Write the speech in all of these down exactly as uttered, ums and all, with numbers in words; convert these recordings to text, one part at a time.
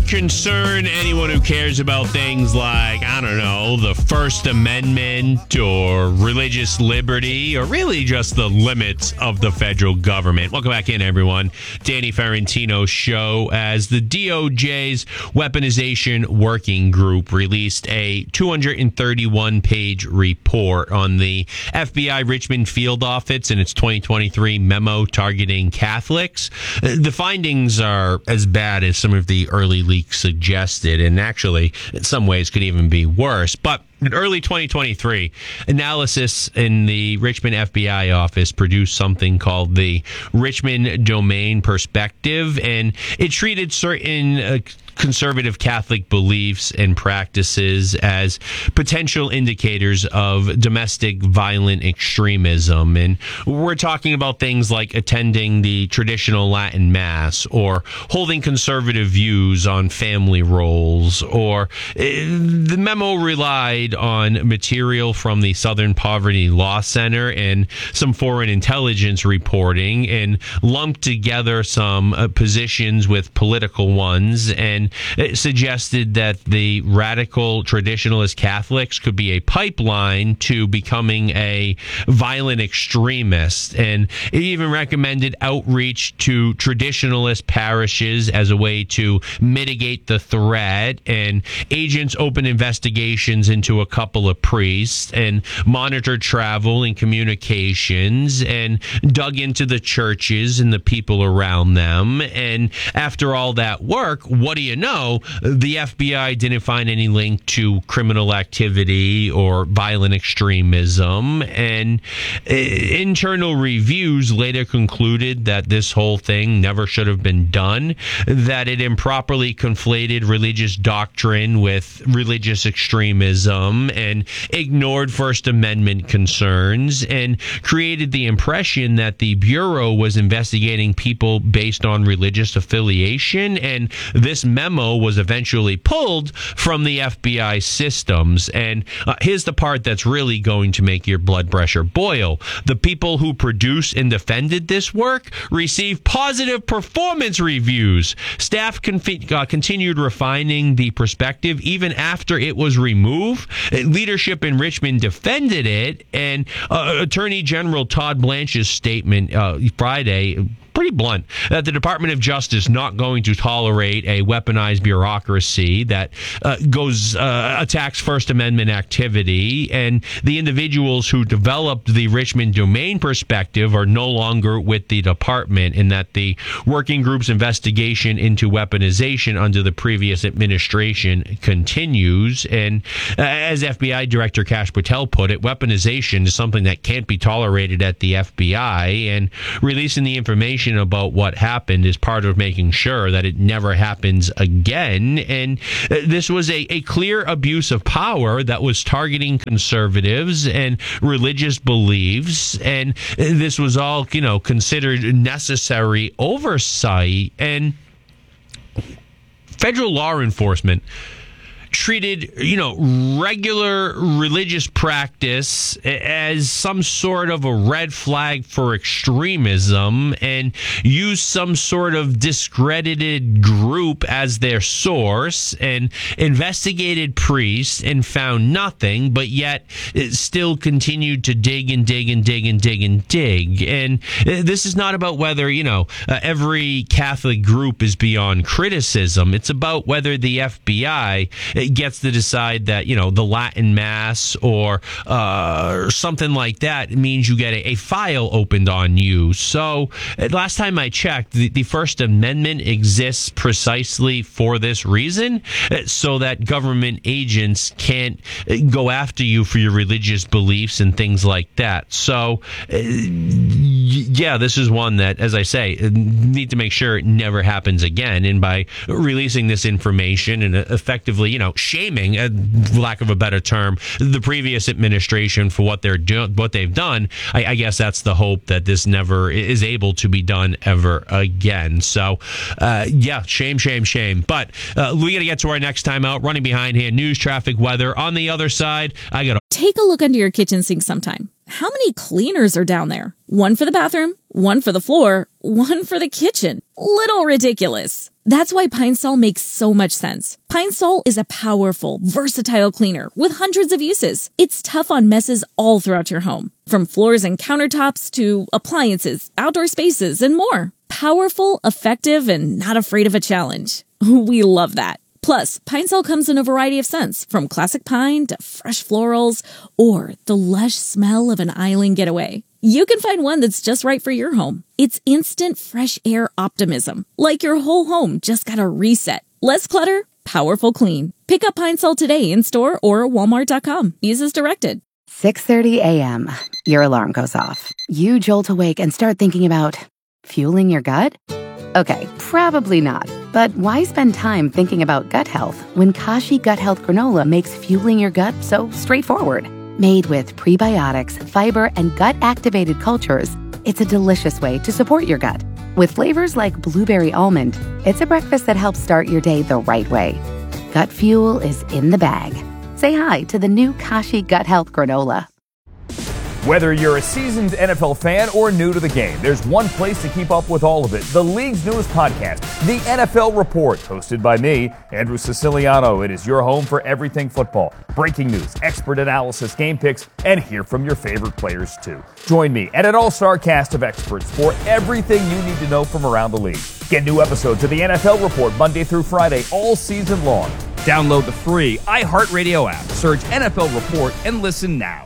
concern anyone who cares about things like, I don't know, the First Amendment or religious liberty or really just the limits of the federal government. Welcome back in, everyone. Danny Ferrantino show as the D O J's Weaponization Working Group released a two hundred thirty-one page report on the F B I Richmond field office and its twenty twenty-three memo targeting Catholics. The findings are as bad as some of the early leaks suggested, and actually, in some ways, could even be worse. But in early twenty twenty-three, analysis in the Richmond F B I office produced something called the Richmond Domain Perspective, and it treated certain uh, conservative Catholic beliefs and practices as potential indicators of domestic violent extremism. And we're talking about things like attending the traditional Latin Mass or holding conservative views on family roles, or uh, the memo relied on material from the Southern Poverty Law Center and some foreign intelligence reporting and lumped together some uh, positions with political ones, and it suggested that the radical traditionalist Catholics could be a pipeline to becoming a violent extremist. And it even recommended outreach to traditionalist parishes as a way to mitigate the threat, and agents opened investigations into a couple of priests and monitored travel and communications and dug into the churches and the people around them. And after all that work, what do you know? The F B I didn't find any link to criminal activity or violent extremism, and internal reviews later concluded that this whole thing never should have been done, that it improperly conflated religious doctrine with religious extremism and ignored First Amendment concerns, and created the impression that the Bureau was investigating people based on religious affiliation. And this memo was eventually pulled from the F B I systems. And uh, here's the part that's really going to make your blood pressure boil. The people who produced and defended this work received positive performance reviews. Staff conf- uh, continued refining the perspective even after it was removed. Leadership in Richmond defended it, and uh, Attorney General Todd Blanche's statement uh, Friday, pretty blunt, that the Department of Justice not going to tolerate a weaponized bureaucracy that uh, goes uh, attacks First Amendment activity, and the individuals who developed the Richmond Domain Perspective are no longer with the department, and that the working group's investigation into weaponization under the previous administration continues. And uh, as F B I Director Kash Patel put it, weaponization is something that can't be tolerated at the F B I, and releasing the information about what happened is part of making sure that it never happens again. And this was a, a clear abuse of power that was targeting conservatives and religious beliefs. And this was all, you know, considered necessary oversight. And federal law enforcement treated, you know, regular religious practice as some sort of a red flag for extremism, and used some sort of discredited group as their source, and investigated priests and found nothing, but yet it still continued to dig and dig and dig and dig and dig. And this is not about whether, you know, uh, every Catholic group is beyond criticism. It's about whether the F B I gets to decide that, you know, the Latin Mass or uh, something like that means you get a, a file opened on you. So last time I checked, the, the First Amendment exists precisely for this reason, so that government agents can't go after you for your religious beliefs and things like that. So, uh, yeah, this is one that, as I say, need to make sure it never happens again. And by releasing this information and effectively, you know, shaming, uh, lack of a better term, the previous administration for what they're doing, what they've done, I, I guess that's the hope that this never is able to be done ever again. So, uh, yeah, shame, shame, shame. But uh, we got to get to our next time out. Running behind here, news, traffic, weather. On the other side, I got to Take a look under your kitchen sink sometime. How many cleaners are down there? One for the bathroom, one for the floor, one for the kitchen. Little ridiculous. That's why Pine Sol makes so much sense. Pine Sol is a powerful, versatile cleaner with hundreds of uses. It's tough on messes all throughout your home, from floors and countertops to appliances, outdoor spaces, and more. Powerful, effective, and not afraid of a challenge. We love that. Plus, Pine Sol comes in a variety of scents, from classic pine to fresh florals or the lush smell of an island getaway. You can find one that's just right for your home. It's instant fresh air optimism, like your whole home just got a reset. Less clutter, powerful clean. Pick up Pine Sol today in store or walmart dot com. Use as directed. six thirty a.m. Your alarm goes off. You jolt awake and start thinking about fueling your gut? Okay, probably not. But why spend time thinking about gut health when Kashi Gut Health Granola makes fueling your gut so straightforward? Made with prebiotics, fiber, and gut-activated cultures, it's a delicious way to support your gut. With flavors like blueberry almond, it's a breakfast that helps start your day the right way. Gut fuel is in the bag. Say hi to the new Kashi Gut Health Granola. Whether you're a seasoned N F L fan or new to the game, there's one place to keep up with all of it. The league's newest podcast, The N F L Report, hosted by me, Andrew Siciliano. It is your home for everything football. Breaking news, expert analysis, game picks, and hear from your favorite players, too. Join me and an all-star cast of experts for everything you need to know from around the league. Get new episodes of The N F L Report Monday through Friday all season long. Download the free iHeartRadio app, search N F L Report, and listen now.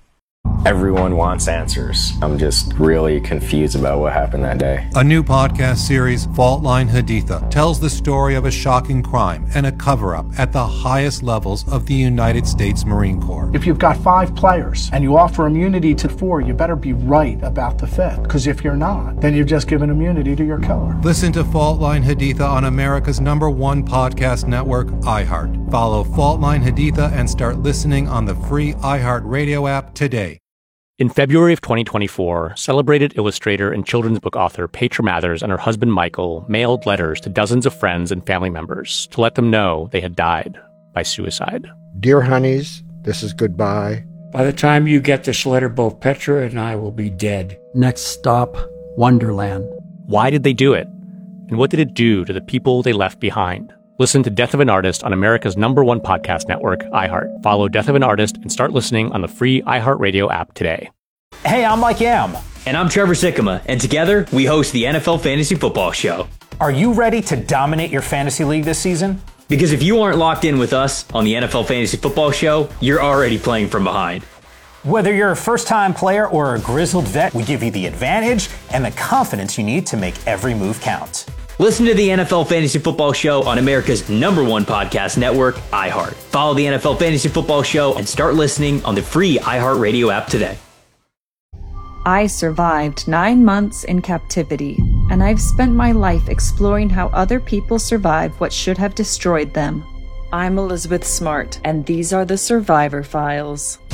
Everyone wants answers. I'm just really confused about what happened that day. A new podcast series, Fault Line Haditha, tells the story of a shocking crime and a cover-up at the highest levels of the United States Marine Corps. If you've got five players and you offer immunity to four, you better be right about the fifth. Because if you're not, then you've just given immunity to your killer. Listen to Fault Line Haditha on America's number one podcast network, iHeart. Follow Fault Line Haditha and start listening on the free iHeartRadio app today. In February of twenty twenty-four, celebrated illustrator and children's book author Petra Mathers and her husband Michael mailed letters to dozens of friends and family members to let them know they had died by suicide. Dear honeys, this is goodbye. By the time you get this letter, both Petra and I will be dead. Next stop, Wonderland. Why did they do it? And what did it do to the people they left behind? Listen to Death of an Artist on America's number one podcast network, iHeart. Follow Death of an Artist and start listening on the free iHeartRadio app today. Hey, I'm Mike Yam. And I'm Trevor Sikkema. And together, we host the N F L Fantasy Football Show. Are you ready to dominate your fantasy league this season? Because if you aren't locked in with us on the N F L Fantasy Football Show, you're already playing from behind. Whether you're a first-time player or a grizzled vet, we give you the advantage and the confidence you need to make every move count. Listen to the N F L Fantasy Football Show on America's number one podcast network, iHeart. Follow the N F L Fantasy Football Show and start listening on the free iHeartRadio app today. I survived nine months in captivity, and I've spent my life exploring how other people survived what should have destroyed them. I'm Elizabeth Smart, and these are the Survivor Files.